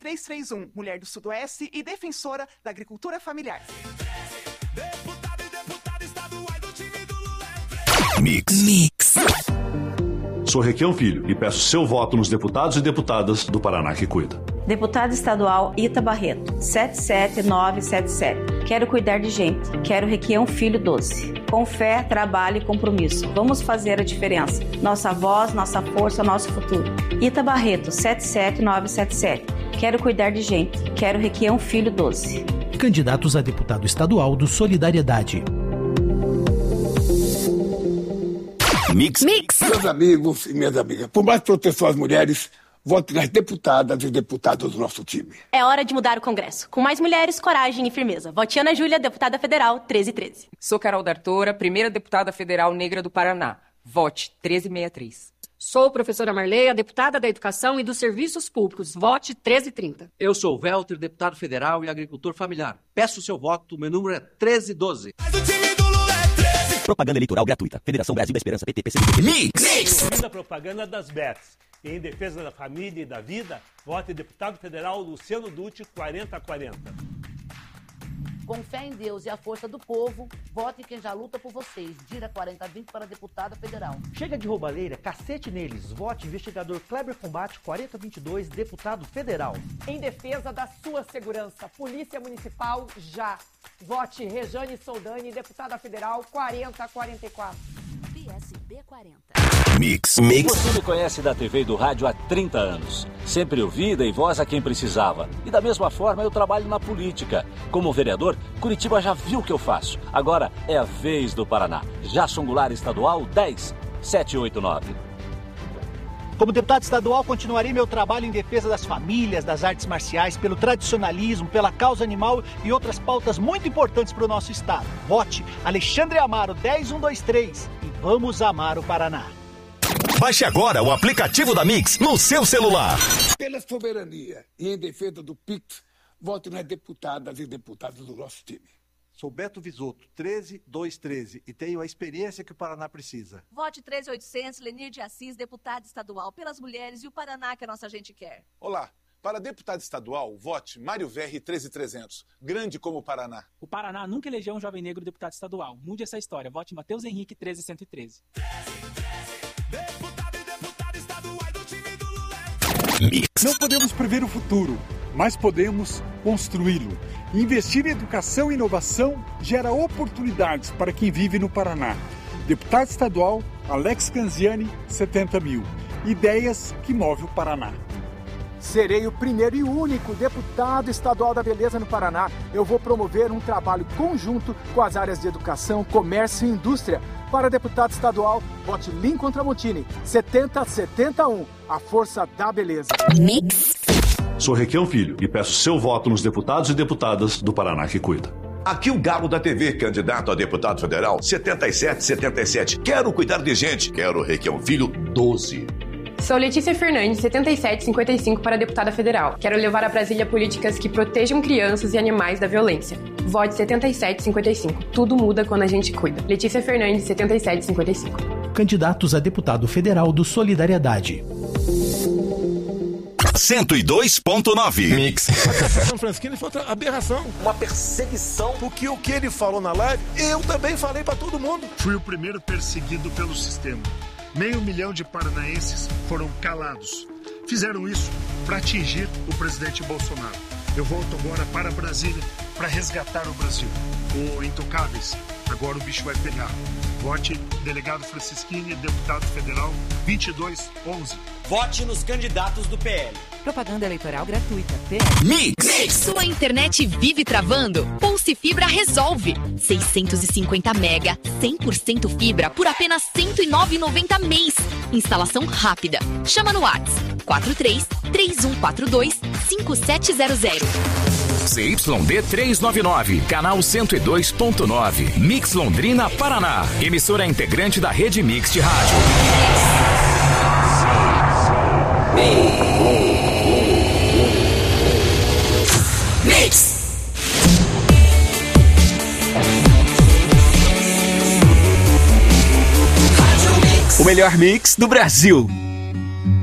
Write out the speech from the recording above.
3331, mulher do Sudoeste e defensora da agricultura familiar. Mix. Sou Requião Filho e peço seu voto nos deputados e deputadas do Paraná que cuida. Deputado estadual Ita Barreto, 77977. Quero cuidar de gente. Quero Requião Filho 12. Com fé, trabalho e compromisso. Vamos fazer a diferença. Nossa voz, nossa força, nosso futuro. Ita Barreto, 77977. Quero cuidar de gente. Quero Requião Filho 12. Candidatos a deputado estadual do Solidariedade. Mix. Meus amigos e minhas amigas, por mais proteção às mulheres, vote nas deputadas e deputados do nosso time. É hora de mudar o Congresso. Com mais mulheres, coragem e firmeza. Vote Ana Júlia, deputada federal, 1313. Sou Carol D'Artora, primeira deputada federal negra do Paraná. Vote 1363. Sou professora Marleia, deputada da Educação e dos Serviços Públicos. Vote 1330. Eu sou o Welter, deputado federal e agricultor familiar. Peço o seu voto, meu número é 1312. Propaganda eleitoral gratuita. Federação Brasil da Esperança, PT, PCB. Mix! A propaganda das bets. Em defesa da família e da vida, vote deputado federal Luciano Dutti, 4040. Com fé em Deus e a força do povo, vote quem já luta por vocês. Dira 4020 para deputada federal. Chega de roubalheira, cacete neles. Vote investigador Kleber Combate, 4022, deputado federal. Em defesa da sua segurança, Polícia Municipal já. Vote Rejane Soldani, deputada federal, 4044. PSB 40. Mix. Você me conhece da TV e do rádio há 30 anos. Sempre ouvi, dei voz a quem precisava. E da mesma forma eu trabalho na política. Como vereador, Curitiba já viu o que eu faço. Agora é a vez do Paraná. Jason Goulart Estadual 10789. Como deputado estadual, continuarei meu trabalho em defesa das famílias, das artes marciais, pelo tradicionalismo, pela causa animal e outras pautas muito importantes para o nosso estado. Vote Alexandre Amaro, 10123 e vamos amar o Paraná. Baixe agora o aplicativo da Mix no seu celular. Pela soberania e em defesa do PIX, vote nas deputadas e deputados do nosso time. Sou Beto Visoto, 13213, e tenho a experiência que o Paraná precisa. Vote 13800, Lenir de Assis, deputado estadual, pelas mulheres e o Paraná que a nossa gente quer. Olá, para deputado estadual, vote Mário Verri, 13300, grande como o Paraná. O Paraná nunca elegeu um jovem negro deputado estadual. Mude essa história, vote Matheus Henrique, 13113. Não podemos prever o futuro, mas podemos construí-lo. Investir em educação e inovação gera oportunidades para quem vive no Paraná. Deputado estadual, Alex Canziani, 70 mil. Ideias que movem o Paraná. Serei o primeiro e único deputado estadual da beleza no Paraná. Eu vou promover um trabalho conjunto com as áreas de educação, comércio e indústria. Para deputado estadual, vote Lincoln Tramontini, 7071, a força da beleza. Mix. Sou Requião Filho e peço seu voto nos deputados e deputadas do Paraná que cuida. Aqui o Galo da TV, candidato a deputado federal, 7777. Quero cuidar de gente. Quero Requião Filho, 12. Sou Letícia Fernandes, 7755 para deputada federal. Quero levar a Brasília políticas que protejam crianças e animais da violência. Vote 7755. Tudo muda quando a gente cuida. Letícia Fernandes, 7755. Candidatos a deputado federal do Solidariedade. 102.9 Mix. A São Francisco foi outra aberração. Uma perseguição. Porque o que ele falou na live, eu também falei pra todo mundo. Fui o primeiro perseguido pelo sistema. 500 mil de paranaenses foram calados. Fizeram isso para atingir o presidente Bolsonaro. Eu volto agora para Brasília para resgatar o Brasil. O Intocáveis, agora o bicho vai pegar. Vote delegado Francisquini, deputado federal 2211. Vote nos candidatos do PL. Propaganda eleitoral gratuita. Mix. Sua internet vive travando? Pulse Fibra resolve. 650 mega, 100% fibra por apenas R$ 109,90 mês. Instalação rápida. Chama no WhatsApp 43-3142-5700. CYD 399, canal 102.9, Mix Londrina, Paraná. Emissora integrante da rede Mix de rádio. Mix. O melhor mix do Brasil.